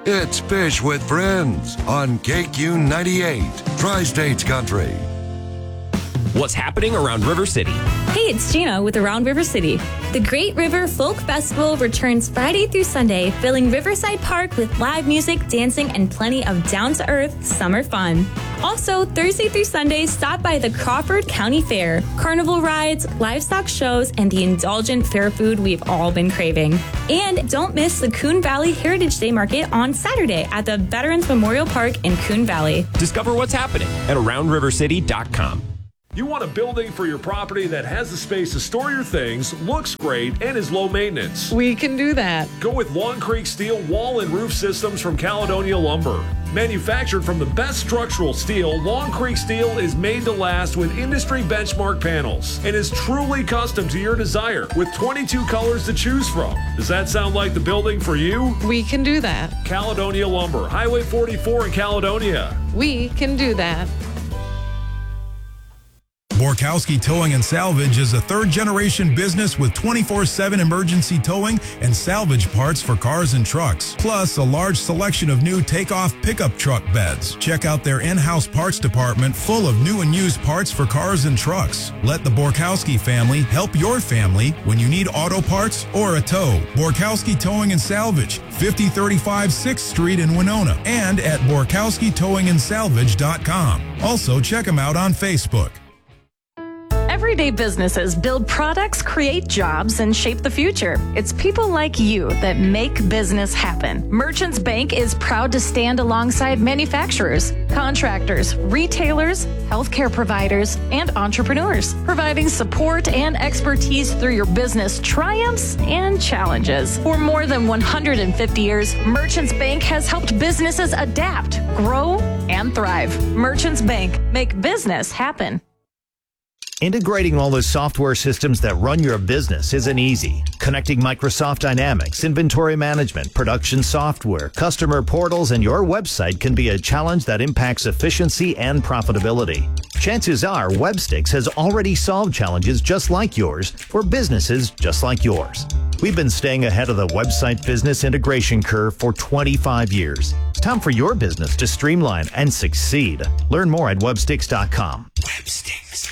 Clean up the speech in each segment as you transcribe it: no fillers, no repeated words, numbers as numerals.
It's Fish with Friends on KQ98, Tri-States Country. What's happening around River City? Hey, it's Gina with Around River City. The Great River Folk Festival returns Friday through Sunday, filling Riverside Park with live music, dancing, and plenty of down-to-earth summer fun. Also, Thursday through Sunday, stop by the Crawford County Fair, carnival rides, livestock shows, and the indulgent fair food we've all been craving. And don't miss the Coon Valley Heritage Day Market on Saturday at the Veterans Memorial Park in Coon Valley. Discover what's happening at AroundRiverCity.com. You want a building for your property that has the space to store your things, looks great, and is low maintenance. We can do that. Go with Long Creek Steel wall and roof systems from Caledonia Lumber. Manufactured from the best structural steel, Long Creek Steel is made to last with industry benchmark panels and is truly custom to your desire with 22 colors to choose from. Does that sound like the building for you? We can do that. Caledonia Lumber, Highway 44 in Caledonia. We can do that. Borkowski Towing and Salvage is a third-generation business with 24/7 emergency towing and salvage parts for cars and trucks, plus a large selection of new takeoff pickup truck beds. Check out their in-house parts department full of new and used parts for cars and trucks. Let the Borkowski family help your family when you need auto parts or a tow. Borkowski Towing and Salvage, 5035 6th Street in Winona, and at BorkowskiTowingandSalvage.com. Also, check them out on Facebook. Everyday businesses build products, create jobs, and shape the future. It's people like you that make business happen. Merchants Bank is proud to stand alongside manufacturers, contractors, retailers, healthcare providers, and entrepreneurs, providing support and expertise through your business triumphs and challenges. For more than 150 years, Merchants Bank has helped businesses adapt, grow, and thrive. Merchants Bank, make business happen. Integrating all the software systems that run your business isn't easy. Connecting Microsoft Dynamics, inventory management, production software, customer portals, and your website can be a challenge that impacts efficiency and profitability. Chances are Webstix has already solved challenges just like yours for businesses just like yours. We've been staying ahead of the website business integration curve for 25 years. It's time for your business to streamline and succeed. Learn more at Webstix.com. Webstix.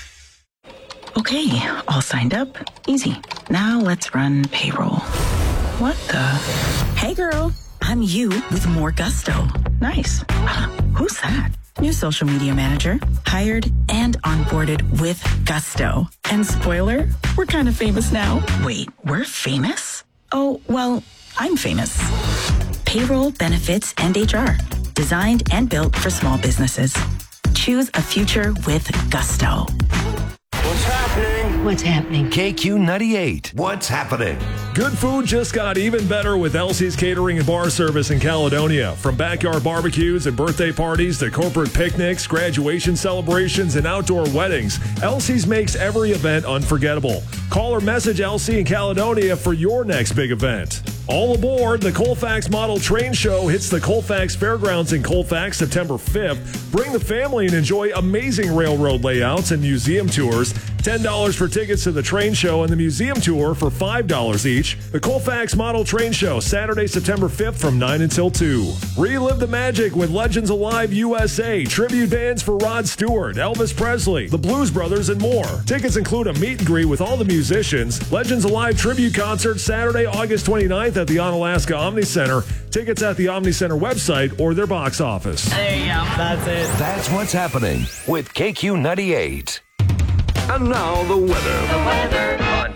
Okay, all signed up. Easy. Now let's run payroll. What the? Hey girl, I'm you with more gusto. Nice. Who's that? New social media manager. Hired and onboarded with gusto. And spoiler, we're kind of famous now. Wait, we're famous? Oh, well, I'm famous. Payroll, benefits, and HR. Designed and built for small businesses. Choose a future with gusto. What's happening? What's happening? KQ98. What's happening? Good food just got even better with Elsie's Catering and Bar Service in Caledonia. From backyard barbecues and birthday parties to corporate picnics, graduation celebrations, and outdoor weddings, Elsie's makes every event unforgettable. Call or message Elsie in Caledonia for your next big event. All aboard, the Colfax Model Train Show hits the Colfax Fairgrounds in Colfax September 5th. Bring the family and enjoy amazing railroad layouts and museum tours. $10 for tickets to the train show and the museum tour for $5 each. The Colfax Model Train Show, Saturday, September 5th from 9 until 2. Relive the magic with Legends Alive USA, tribute bands for Rod Stewart, Elvis Presley, the Blues Brothers, and more. Tickets include a meet and greet with all the musicians. Legends Alive tribute concert Saturday, August 29th at the Onalaska Omni Center. Tickets at the Omni Center website or their box office. There you go. That's it. That's what's happening with KQ98. And now the weather on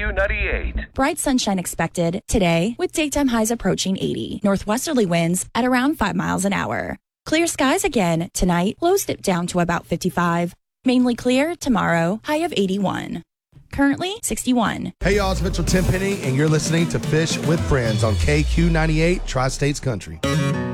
KQ98. Bright sunshine expected today with daytime highs approaching 80. Northwesterly winds at around 5 miles an hour. Clear skies again tonight. Lows dip down to about 55. Mainly clear tomorrow. High of 81. Currently 61. Hey y'all, it's Mitchell Tenpenny and you're listening to Fish with Friends on KQ98 Tri-States Country.